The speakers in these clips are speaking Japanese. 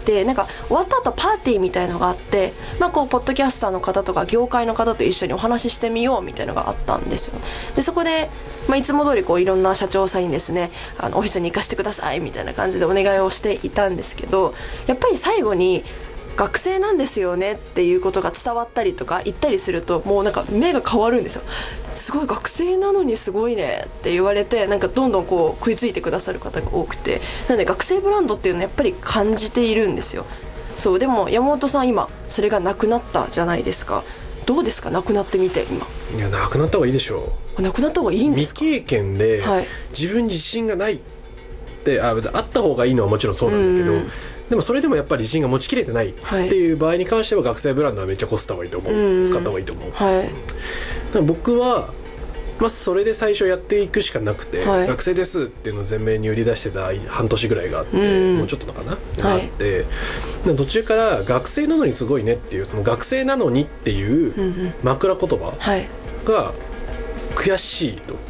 て、なんか終わった後パーティーみたいのがあって、こうポッドキャスターの方とか業界の方と一緒にお話ししてみようみたいなのがあったんですよ。でそこで、いつも通りこういろんな社長さんにですね、オフィスに行かせてくださいみたいな感じでお願いをしていたんですけど、やっぱり最後に学生なんですよねっていうことが伝わったりとか言ったりすると、もうなんか目が変わるんですよ。すごい学生なのにすごいねって言われて、なんかどんどんこう食いついてくださる方が多くて、なので学生ブランドっていうのはやっぱり感じているんですよ。そうでも山本さん今それがなくなったじゃないですか。どうですか、なくなってみて今。 いや、なくなった方がいいでしょう。 なくなった方がいいんですか。 未経験で自分に自信がないってあった方がいいのはもちろんそうなんだけど、でもそれでもやっぱり自信が持ちきれてないっていう場合に関しては学生ブランドはめっちゃコストがいいと思う、使った方がいいと思う、だから僕はそれで最初やっていくしかなくて、学生ですっていうのを前面に売り出してた半年ぐらいがあって、もうちょっとかな、あって、途中から学生なのにすごいねっていう、その学生なのにっていう枕言葉が悔しいと。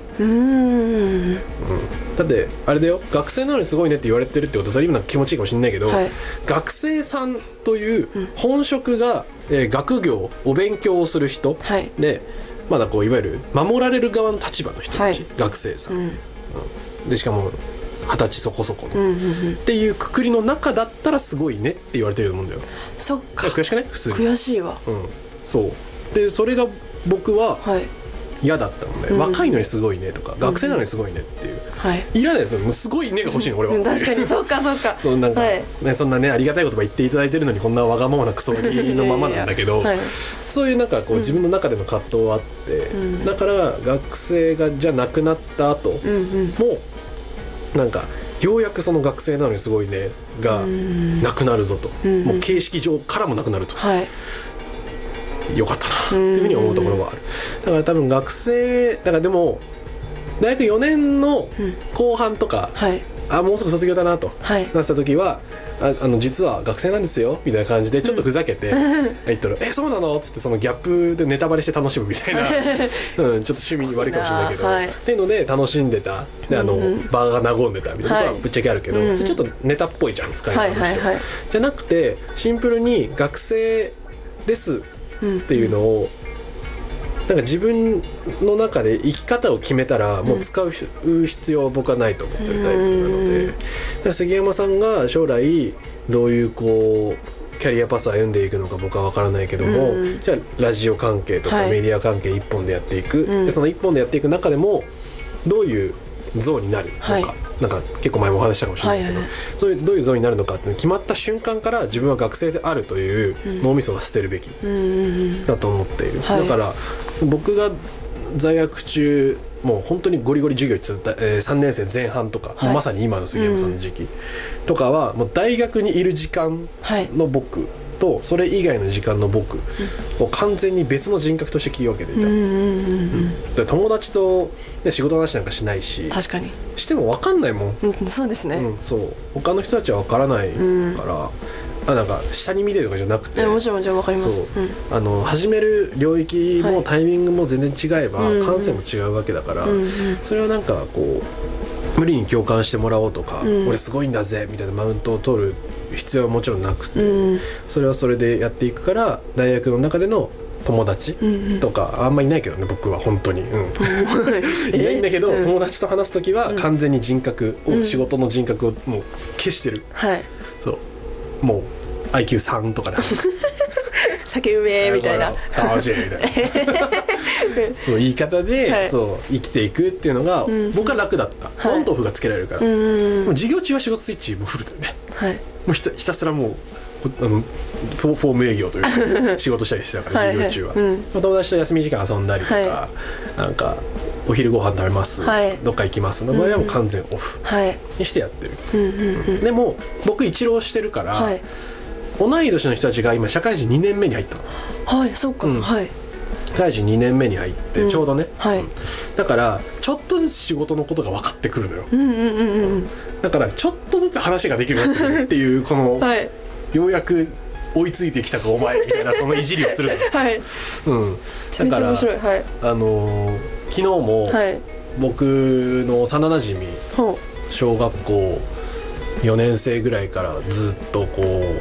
だってあれだよ、学生なのにすごいねって言われてるってことはそれ今なんか気持ちいいかもしれないけど、学生さんという本職が、学業お勉強をする人、でまだこういわゆる守られる側の立場の人たち、学生さん、でしかも20歳そこそこの、っていうくくりの中だったらすごいねって言われてると思うんだよ。 そっか、 悔しくない？普通に悔しいわ、 そうでそれが僕は、嫌だったので、若いのにすごいねとか、学生なのにすごいねっていう、いらないですよ。もうすごいねが欲しいの俺は。 確かにそうかそうか。 そうなんか、そんなねありがたい言葉言っていただいてるのにこんなわがままなクソガキのままなんだけど、そういうなんかこう自分の中での葛藤はあって、だから学生がじゃなくなった後も、なんかようやくその学生なのにすごいねがなくなるぞと、もう形式上からもなくなると。よかったなっていうふうに思うところはある。だから多分学生だから、でも大学4年の後半とか、もうすぐ卒業だなとなってた時は、実は学生なんですよみたいな感じでちょっとふざけて言ったらそうなのっつって、そのギャップでネタバレして楽しむみたいなちょっと趣味に悪いかもしれないけど、っていうので楽しんでた、で場が和んでたみたいなことはぶっちゃけあるけど、それちょっとネタっぽいじゃん、使い方としては。じゃなくてシンプルに学生ですっていうのを、なんか自分の中で生き方を決めたらもう使う必要は僕はないと思ってるタイプなので、だから杉山さんが将来どういうこうキャリアパスを歩んでいくのか僕は分からないけども、じゃあラジオ関係とかメディア関係一本でやっていく、でその一本でやっていく中でもどういう像になるのか、なんか結構前もお話したかもしれないけど、そういうどういう像になるのかって決まった瞬間から自分は学生であるという脳みそは捨てるべきだと思っている、だから僕が在学中もう本当にゴリゴリ授業行ってた、3年生前半とか、まさに今の杉山さんの時期とかはもう大学にいる時間の僕とそれ以外の時間の僕を完全に別の人格として切り分けていた。で友達と、ね、仕事の話なんかしないし、 確かにしても分かんないもん、 そうですね、 そう他の人たちは分からないから、なんか下に見てるとかじゃなくて、 もちろんもちろん分かります。 そう、始める領域もタイミングも全然違えば、感性も違うわけだから、それはなんかこう無理に共感してもらおうとか、俺すごいんだぜみたいなマウントを取る必要はもちろんなくて、それはそれでやっていくから、大学の中での友達とかあんまいないけどね、僕は本当に、いないんだけど、友達と話す時は完全に人格を、仕事の人格をもう消してる、そうもう IQ3 とかで酒うめえみたいな、 楽しいみたいなそう言い方で、そう生きていくっていうのが、僕は楽だった、オンとオフがつけられるから、もう授業中は仕事スイッチもうフルだよね、もうひたすらもうフォーム営業というか仕事したりしてたから授業中は、友達と休み時間遊んだりとか、なんかお昼ご飯食べます、どっか行きますの場合はもう完全オフにしてやってる、でも僕一浪してるから、同い年の人たちが今社会人2年目に入ったの。 そうか、 社会人2年目に入ってちょうどね、だからちょっとずつ仕事のことが分かってくるのよ、だからちょっとずつ話ができるようになってくるっていうこの、ようやく追いついてきたかお前みたいなそのいじりをするのだから、昨日も、僕の幼なじみ、小学校4年生ぐらいからずっとこ